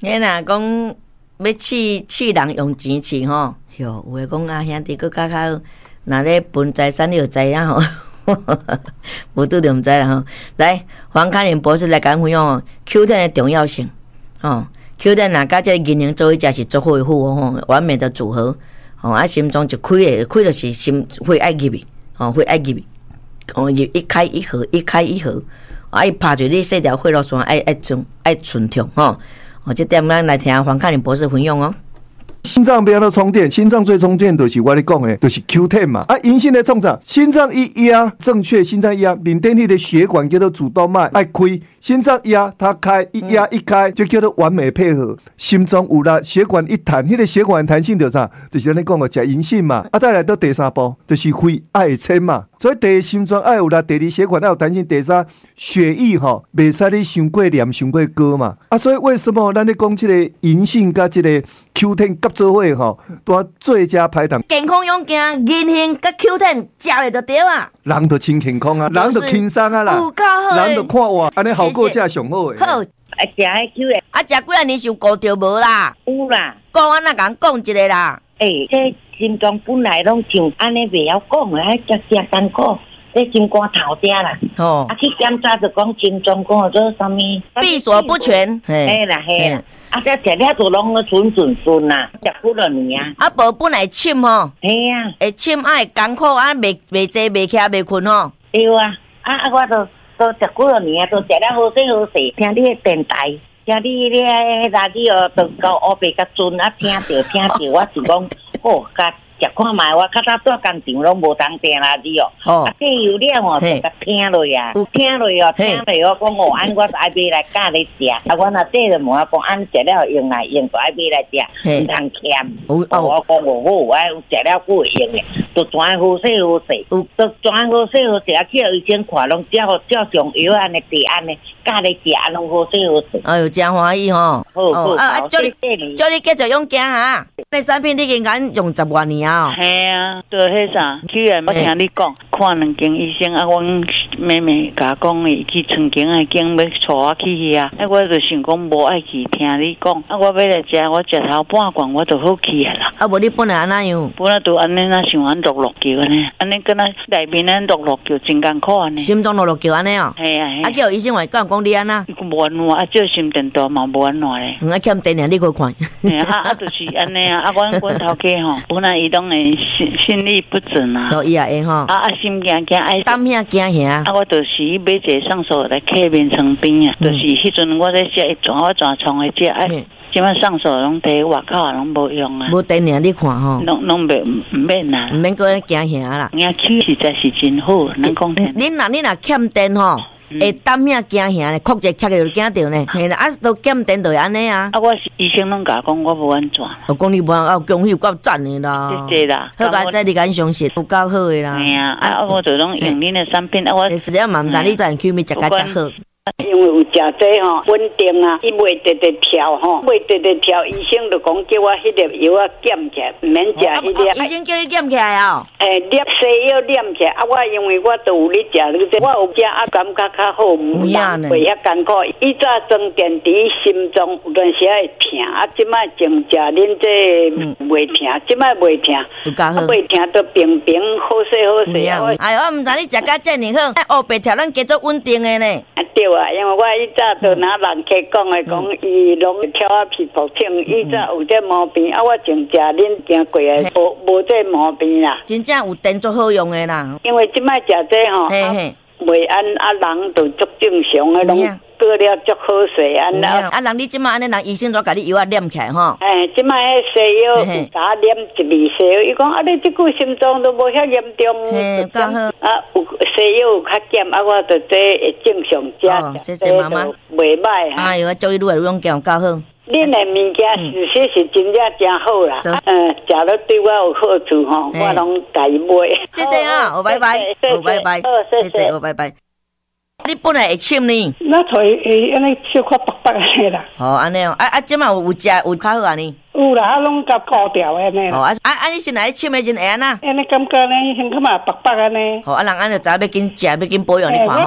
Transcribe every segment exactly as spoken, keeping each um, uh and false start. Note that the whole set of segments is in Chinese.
你若讲要饲饲人用钱饲吼，哟，有诶讲啊兄弟，佮较较若咧分财产，你就知影吼。无拄着毋知啦吼。来，黄凯琳博士来甲分享哦 ，Q 十 的重要性哦。Q 十 若甲这个银杏做伙食是足好诶符吼，完美的组合。哦，啊心脏就开诶，开就是心会爱入去，哦会爱入去，哦一开一合，一开一合，啊伊拍住你细条血路线爱爱顺爱顺畅吼。哦，这点咱来听黄凯琳博士分享哦。 心脏不要充电，心脏最充电就是我咧讲的，就是 Q 十 嘛。啊，银杏的创造，心脏一压，正确心脏一压，面顶迄个血管叫做主动脉爱开，心脏压它开，一压一开，就叫做完美配合。心脏有啦，血管一弹，迄、那个血管弹性就啥，就是咱咧讲的食银杏嘛。啊，再来到第三步，就是肺爱撑嘛。所以第一心脏爱有啦，第二血管爱有弹性，第三血液吼，袂使你伤过黏、伤过高嘛。啊，所以为什么咱咧讲这个银杏甲这个 Q 十 合做伙吼，都最佳排档。 健康勇敢，银杏甲 Q 十 食咧就对啊。 人就真健康啊，人就轻松啊啦， 有够好人就看哇，安尼效果才上好诶。 好， 啊，食迄 Q 的， 啊，食几啊年是有顾着无啦？ 有啦。 讲我哪甲讲一个啦？ 诶、欸，这心脏本来拢像安尼袂晓讲诶，还食食艰苦。这心肝头顶啦，哦，啊去检查就讲心脏讲做啥物， 闭锁不全， 嘿啦嘿啦，啊这食了就拢顺顺顺啦，食几落年啊， 啊无本来深吼， 嘿啊， 会深啊会艰苦啊，袂袂坐袂徛袂困吼， 对啊，啊啊我都都食几落年啊，都食了好势好势，听你诶电台，听你咧迄垃圾哦，都到乌白甲准啊，听着听着，我是讲哦甲。食看卖，我较早做工厂拢无当订垃圾哦。哦。啊，这有了哦，就甲听落呀，有听落哦，听落哦，讲哦，安我就爱买来教你食。啊，我若这就问我讲，安食了用来用，就爱买来食，唔通欠。哦。我讲哦好，我食了够会用的，就全好势好势，有就全好势好势，啊，去医生看，拢照照上药安尼地安尼，教你食，安拢好势好势。 哎呦，真欢喜吼！ 好好。 啊啊，叫你叫你继续用惊哈！这产品你已经敢用十多年啊！ 嘿啊，做迄啥？居然我听你讲，看两间医生啊，阮妹妹甲讲伊去曾经啊经要带我去去啊，啊我就想讲无爱去，听你讲，啊我要来食，我食头半罐我就好去啊啦。 啊无你本来安那样？ 本来就安尼那想安落落叫安尼，安尼敢若内面安落落叫真艰苦安尼。 心脏落落叫安尼哦？ 系啊系。 啊叫医生话讲讲你安那？ 无安怎啊？照心电图嘛无安怎咧。 嗯啊欠电啊，你去看。 啊啊就是安尼啊，啊阮阮头家吼，本来伊拢会心心律不准啊。 都伊也会吼。 啊啊心惊惊爱。 胆遐惊遐。 啊我就是买一个上手来刻面床边啊，就是迄阵我在食一转我转床来食哎。即摆上手拢伫外口拢无用啊， 无电尔你看吼， 拢拢袂毋免啦， 毋免个惊吓啦。 人家气实在是真好，咱讲听。 恁若恁若欠电吼，会担遐惊吓咧，哭者哭着就惊着呢。嘿啦，啊都欠电就会安尼啊。 啊，我医生拢甲讲我无安怎。 我讲你无啊，恭喜有够赞的啦。 谢谢啦。 好个在你敢相信，有够好的啦。 系啊，啊我就拢用恁的产品，啊我实际上嘛毋知你在去咪食甲遮好。 因为有食这吼稳定啊，伊袂直直跳吼，袂直直跳，医生就讲叫我迄粒药啊减起来，毋免食迄粒。 医生叫你减起来哦。 诶，粒西药减起来，啊，我因为我都有咧食你这，我有食啊，感觉较好，毋人袂遐艰苦。以早装电伫心脏有阵时会疼，啊，即摆净食恁这袂疼，即摆袂疼，啊，袂疼都平平好势好势。 哎，我毋知你食甲遮尔好，哎，黑白条咱加做稳定的呢。 对啊，因为我以早都拿人客讲的，讲伊拢挑啊皮肤痛，以早有这毛病，啊我净食恁行过的，无无这毛病啦。 真正有电足好用的啦。 因为即摆食这吼，袂安啊人就足正常的，拢过了足好势安啦。 啊人你即摆安尼，人医生都甲你药啊念起来吼。 哎，即摆迄西药有甲念一味西药，伊讲啊你即句心脏都无遐严重， 嘿，刚好啊有西药有较减，啊我就这会正常食。 哦，谢谢妈妈。 袂歹哈。 哎呦，我祝你愈来愈勇敢，够好。 恁的物件事实是真正真好啦，嗯，食了对我有好处吼，我拢家己买。 谢谢啊，好拜拜，好拜拜，谢谢，好拜拜。你本来会深呢？ 那才会安尼小可白白安尼啦。 哦，安尼哦，啊啊，即马有有食有较好安尼。 有啦，啊拢甲固掉安尼。 哦，啊啊啊，你先来深的先会安那？ 安尼感觉呢，先看嘛白白安尼。 哦，啊人安就知要紧食，要紧保养，你看吼。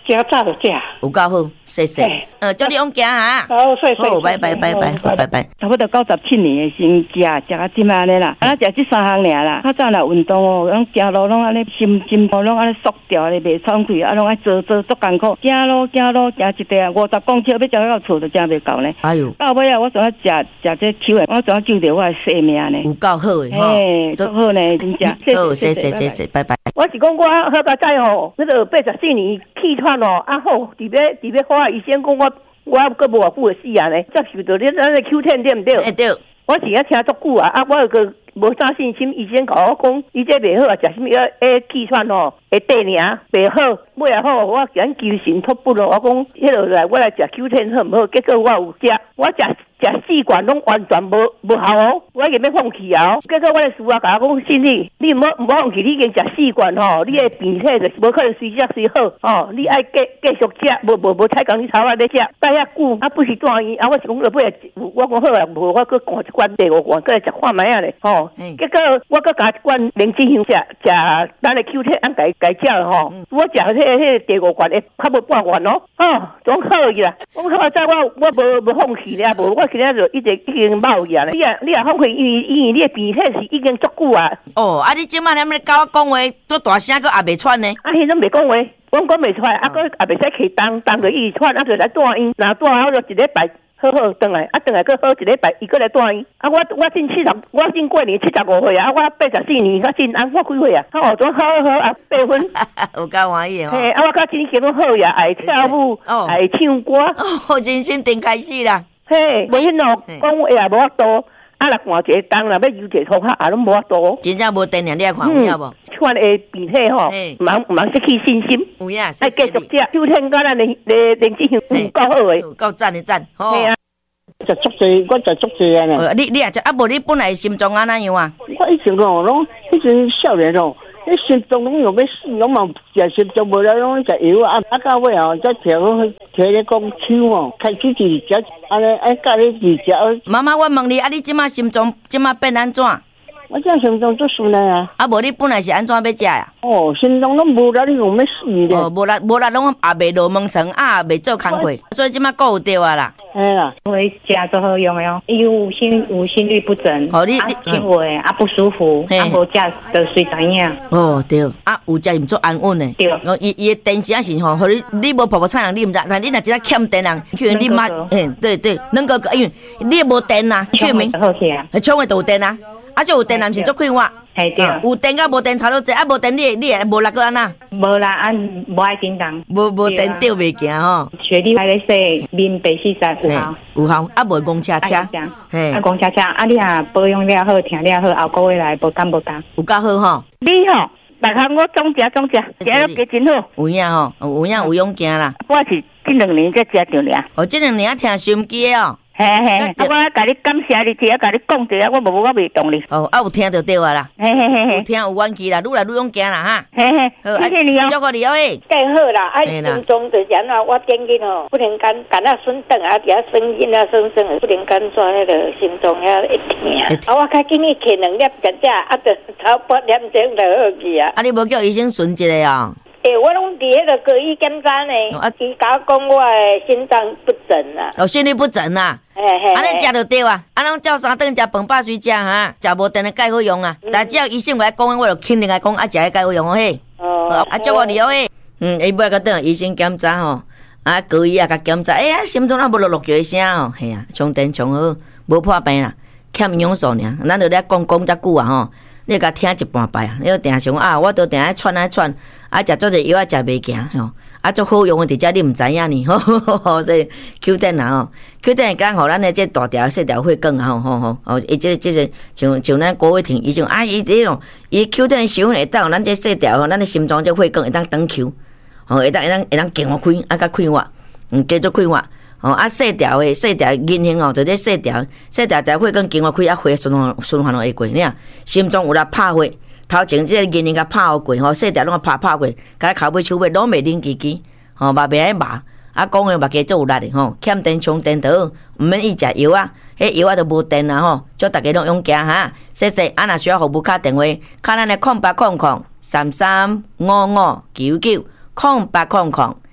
食早就食。 有够好，谢谢。呃，祝你勇行哈。 好，谢谢。 好，拜拜拜拜，好拜拜。 差不多九十七年的先食，食到即安尼啦，啊，食即三项尔啦。较早若运动哦，拢行路拢安尼心心拢安尼缩掉咧，袂喘气，啊，拢爱做做足艰苦。行路行路行一地啊，五十公尺要行到厝就真袂够呢。 哎呦， 到尾啊，我总要食食这口的，我总要救着我的性命呢。 有够好诶，吼， 嘿，足好呢，真正。 好，谢谢谢谢，拜拜。 我是讲我好个仔吼，那个八十四年气喘哦，啊好，伫咧伫咧花医生讲我。我搁无偌久会死啊呢，接受到你咱个 Q 十 对毋对？ 哎对， 我是啊听足久啊，啊我个无啥信心，医生甲我讲，伊这袂好啊，食什么诶气喘吼，会地尔袂好，尾啊好，我讲求神托不咯，我讲迄落来我来食 Q 十 好毋好？结果我有食，我食食四罐拢完全无无效哦，我已经要放弃啊！结果我的师傅甲我讲，信你，你毋好毋好放弃，你已经食四罐吼，你的病体就无可能随食随好哦，你爱继继续食，无无无太讲你炒啊咧食，待遐久啊不是住院啊，我是讲落尾，我讲好啊，无我搁灌一罐第五罐，搁来食看卖啊咧吼。结果我搁加一罐灵芝香食食，咱的 Q 十按改改食吼，我食迄迄个第五罐会较无半罐咯，哦，总可以啦。我好在我我无无放弃咧，无我。今仔就一直已经冒去啊！你啊，你啊，放弃，因为因为你的鼻涕是已经足久啊。 哦，啊，你即摆踮咧甲我讲话，做大声佫也袂喘呢。 啊，迄种袂讲话，我讲袂出来，啊，佫也袂使起当当着伊喘，啊，就来住院，若住好就一礼拜好好转来，啊，转来佫好一礼拜，伊佫来住院。啊，我我进七十，我进过年七十五岁啊，啊，我八十四年，我进啊，我几岁啊？啊，总好好啊，八分。 有够欢喜哦！ 嘿，啊，我甲今年好呀，爱跳舞，爱唱歌， 哦，人生顶开始啦。 嘿，无迄咯，讲话也无法度，啊，若寒一个冬，若要游一个涂骹，也拢无法度。 真正无电量，你来看有影无？ 喘的鼻涕吼，茫茫失去信心。 有影， 爱继续食，就听讲咱的的灵芝香够好诶， 够赞的赞。 嘿啊，食足济，我食足济啊呢。 你你也食，啊无你本来心脏安怎样啊？ 我以前哦，拢以前少年哦。迄心脏拢用要死，拢嘛食心脏无了，拢食药啊！啊到尾哦，再调调咧讲手哦，开始就是食安尼，哎，教你治食。 妈妈，我问你，啊，你即马心脏即马变安怎？ 我这心脏做顺来啊！ 啊，无你本来是安怎要食啊？ 哦，心脏拢无力，你用要死咧。 哦，无力无力，拢也袂落门床，啊也袂做工课，所以即马顾有着啊啦。 嘿啦， 因为食做好用的哦，伊有心有心律不整， 哦你啊轻微啊不舒服，啊无食就随知影。 哦对，啊有食毋做安稳的。 对， 哦伊伊的电是啊是吼，互你你无泡泡菜人你毋知，但你若真正欠电人，去你妈，嗯对对，能够因为你无电呐，去明， 好起啊， 创的都有电啊，啊就有电人是做快活。 嘿对， 有电甲无电差多济，啊无电你你会无力个安那？ 无啦，啊无爱叮当， 无无电吊袂行吼。 学历来咧说，面白四十有效， 有效，啊无公车车， 嘿，啊公车车，啊你啊保养了好，听了好，后个月来无干无干， 有够好吼。 你吼，逐项我总食总食，食了加真好。 有影吼，有影有勇行啦。 我是这两年才食着俩。 哦，这两年听收音机哦。 嘿嘿，啊我甲你感谢你，只啊甲你讲一下，我无我袂动你。 哦，啊有听就对啊啦。 嘿嘿嘿嘿， 有听有元气啦，愈来愈勇行啦哈。 嘿嘿，谢谢你哦。 照顾你哦诶。 介好啦，啊心中就是安怎，我点紧吼，不能干干啊顺顿啊，底下生音啊生生的，不能干抓迄个心中遐会疼。啊，我较紧去摕两粒食食，啊，着头八点钟就好去啊。 啊，你无叫医生巡一下哦？ 诶，我拢伫迄个高医检查呢，啊，伊甲我讲我诶心脏不整啦， 哦，心律不整啦， 嘿嘿， 啊，你食就对啊，啊，拢照三顿食饭饱水食哈，食无电的钙好用啊，但只要医生来讲，我就肯定来讲，啊，食迄钙好用哦嘿，哦，啊，照顾你哦嘿，嗯，伊尾个等医生检查吼，啊，高医啊甲检查，哎呀，心中啊无落落叫一声哦，嘿啊，充电充好，无破病啦，欠营养素尔，咱就咧讲讲遮久啊吼。你甲听一半摆啊！你定想啊，我都定爱喘爱喘，啊，食做者药啊，食袂行吼，啊，足好用的，伫遮你毋知影呢，吼吼吼，所以 Q 十啊吼 ，Q 十会讲互咱的这大条细条血管啊，吼吼吼，哦，伊这这个像像咱郭伟霆，伊像啊，伊这种伊 Q 十伤会当咱这细条吼，咱的心脏这血管会当长 Q， 吼，会当会当会当健活开，啊，甲开活，嗯，继续开活。哦，啊，细条诶，细条银杏哦，就这细条，细条条血管经过开，啊，血循环循环会过，你啊，心脏有啦拍血，头前这个银杏甲拍好过，吼，细条拢拍拍过，甲骹尾手尾拢袂冷叽叽，吼，嘛袂爱麻，啊，讲诶嘛加做有力诶，吼，欠电充电倒，毋免伊食药啊，迄药啊都无电啊，吼，祝大家拢勇行哈，谢谢，啊，若需要服务卡电话，卡咱诶空八空空三三五五九九，空八空空。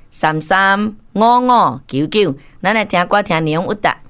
三三五五九九，咱来听歌听内容有答。